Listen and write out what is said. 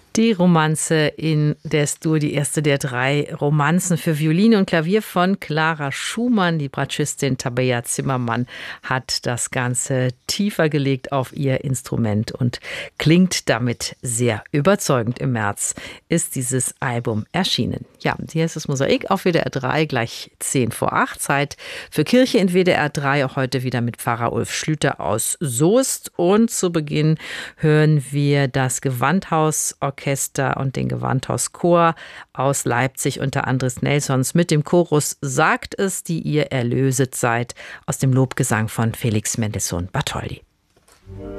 Die Romanze in des-Dur, die erste der 3 Romanzen für Violine und Klavier von Clara Schumann. Die Bratschistin Tabea Zimmermann hat das Ganze tiefer gelegt auf ihr Instrument und klingt damit sehr überzeugend. Im März ist dieses Album erschienen. Ja, hier ist das Mosaik auf WDR 3, gleich 10 vor 8. Zeit für Kirche in WDR 3, auch heute wieder mit Pfarrer Ulf Schlüter aus Soest. Und zu Beginn hören wir das Gewandhausorchester und den Gewandhauschor aus Leipzig unter Andres Nelsons mit dem Chorus Sagt es, die ihr erlöset seid, aus dem Lobgesang von Felix Mendelssohn Bartholdy.